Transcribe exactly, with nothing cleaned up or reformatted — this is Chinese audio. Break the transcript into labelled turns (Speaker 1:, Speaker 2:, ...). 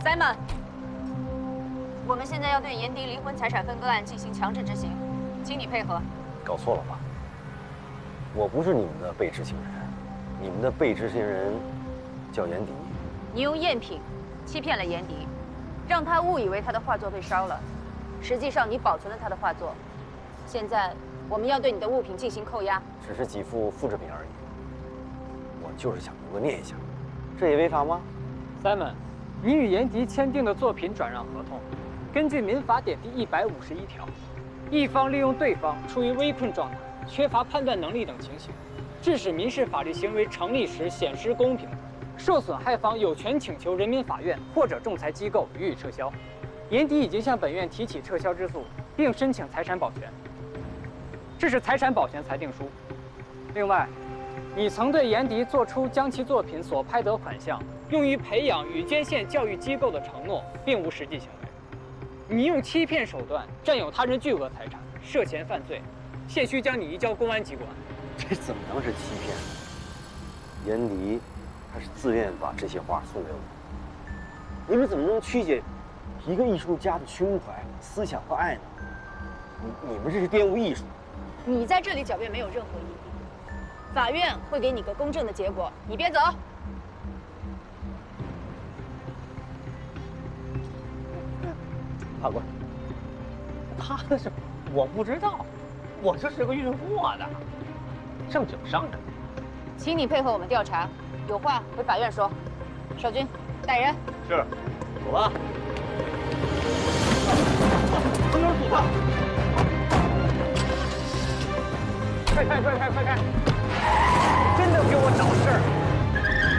Speaker 1: Simon， 我们现在要对严迪离婚财产分割案进行强制执行，请你配合。
Speaker 2: 搞错了吧？我不是你们的被执行人，你们的被执行人叫严迪。
Speaker 1: 你用赝品欺骗了严迪，让他误以为他的画作被烧了，实际上你保存了他的画作。现在我们要对你的物品进行扣押。
Speaker 2: 只是几幅复制品而已。我就是想留个念想，这也违法吗
Speaker 3: ？Simon， 你与严迪签订的作品转让合同，根据民法典第一百五十一条，一方利用对方处于危困状态、缺乏判断能力等情形，致使民事法律行为成立时显失公平，受损害方有权请求人民法院或者仲裁机构予以撤销。严迪已经向本院提起撤销之诉，并申请财产保全。这是财产保全裁定书。另外，你曾对严迪作出将其作品所拍得款项用于培养与捐献教育机构的承诺，并无实际行为。你用欺骗手段占有他人巨额财产，涉嫌犯罪，现需将你移交公安机关。
Speaker 2: 这怎么能是欺骗？严迪，他是自愿把这些画送给我。你们怎么能曲解一个艺术家的胸怀、思想和爱呢？你你们这是玷污艺术。
Speaker 1: 你在这里狡辩没有任何意义，法院会给你个公正的结果。你别走。
Speaker 4: 法官，他的是我不知道，我就是个运货的，正经商人。
Speaker 1: 请你配合我们调查，有话回法院说。少军，带人。
Speaker 4: 是，走吧。不能堵他！快开快开快开！真的给我找事儿！